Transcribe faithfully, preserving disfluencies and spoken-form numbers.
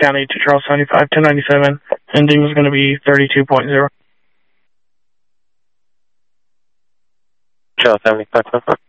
County to Charles seventy-five, ten ninety-seven. Ending is going to be thirty-two point zero. Charles seventy-five,